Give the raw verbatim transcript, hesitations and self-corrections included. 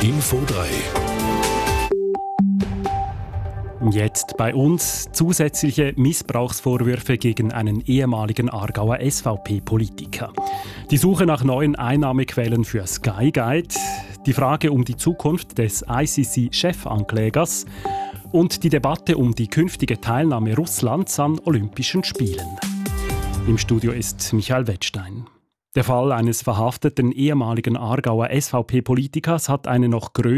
Info drei. Jetzt bei uns zusätzliche Missbrauchsvorwürfe gegen einen ehemaligen Aargauer S V P-Politiker. Die Suche nach neuen Einnahmequellen für Sky Guide, die Frage um die Zukunft des I C C-Chefanklägers und die Debatte um die künftige Teilnahme Russlands an Olympischen Spielen. Im Studio ist Michael Wettstein. Der Fall eines verhafteten ehemaligen Aargauer S V P-Politikers hat eine noch größere